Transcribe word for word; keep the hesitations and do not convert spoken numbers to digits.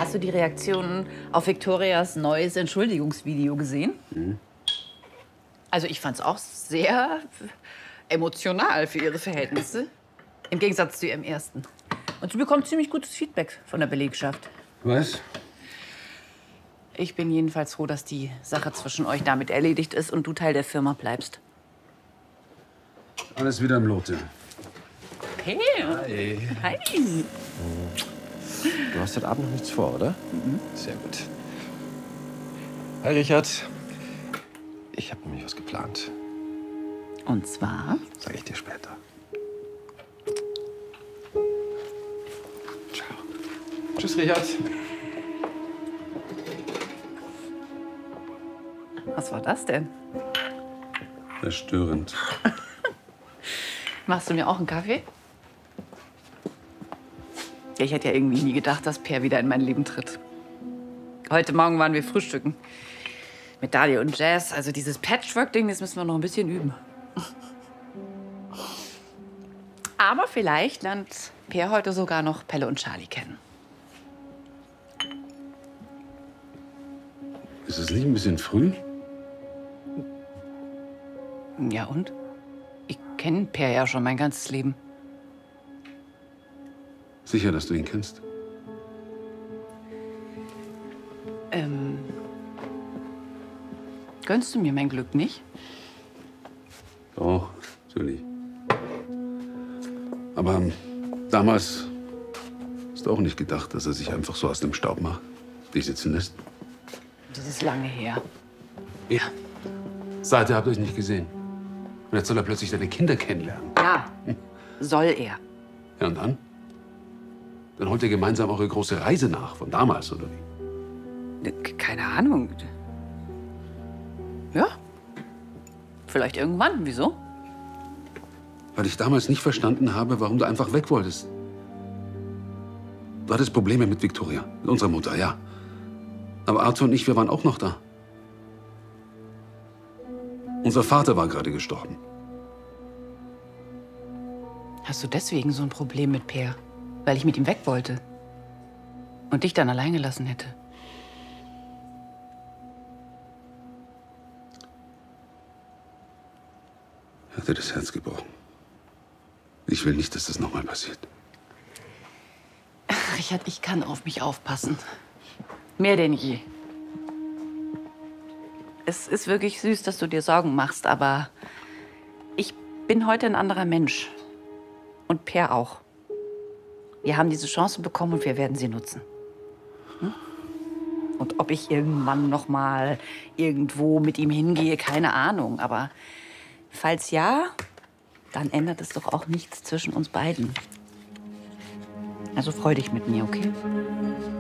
Hast du die Reaktionen auf Victorias neues Entschuldigungsvideo gesehen? Mhm. Also ich fand's auch sehr emotional für ihre Verhältnisse. Im Gegensatz zu ihrem ersten. Und sie bekommt ziemlich gutes Feedback von der Belegschaft. Was? Ich bin jedenfalls froh, dass die Sache zwischen euch damit erledigt ist und du Teil der Firma bleibst. Alles wieder im Lote. Hey. Hi. Hi. Du hast heute Abend noch nichts vor, oder? Mhm. Sehr gut. Hi, Richard. Ich habe nämlich was geplant. Und zwar? Sag ich dir später. Ciao. Tschüss, Richard. Was war das denn? Verstörend. Machst du mir auch einen Kaffee? Ja, ich hätte ja irgendwie nie gedacht, dass Per wieder in mein Leben tritt. Heute Morgen waren wir frühstücken. Mit Dahlia und Jazz. Also dieses Patchwork-Ding, das müssen wir noch ein bisschen üben. Aber vielleicht lernt Per heute sogar noch Pelle und Charlie kennen. Ist es nicht ein bisschen früh? Ja und? Ich kenne Per ja schon mein ganzes Leben. Sicher, dass du ihn kennst? Ähm. Gönnst du mir mein Glück nicht? Doch, natürlich. Aber ähm, damals hast du auch nicht gedacht, dass er sich einfach so aus dem Staub macht, dich sitzen lässt? Das ist lange her. Ja. Seither habt ihr euch nicht gesehen. Und jetzt soll er plötzlich deine Kinder kennenlernen. Ja, soll er. Ja, und dann? Dann holt ihr gemeinsam eure große Reise nach, von damals, oder wie? Keine Ahnung. Ja. Vielleicht irgendwann. Wieso? Weil ich damals nicht verstanden habe, warum du einfach weg wolltest. Du hattest Probleme mit Victoria, mit unserer Mutter, ja. Aber Arthur und ich, wir waren auch noch da. Unser Vater war gerade gestorben. Hast du deswegen so ein Problem mit Per? Weil ich mit ihm weg wollte? Und dich dann allein gelassen hätte? Er hat dir das Herz gebrochen. Ich will nicht, dass das nochmal passiert. Ach, Richard, ich kann auf mich aufpassen. Mehr denn je. Es ist wirklich süß, dass du dir Sorgen machst, aber ich bin heute ein anderer Mensch. Und Per auch. Wir haben diese Chance bekommen und wir werden sie nutzen. Hm? Und ob ich irgendwann noch mal irgendwo mit ihm hingehe, keine Ahnung. Aber falls ja, dann ändert es doch auch nichts zwischen uns beiden. Also freu dich mit mir, okay?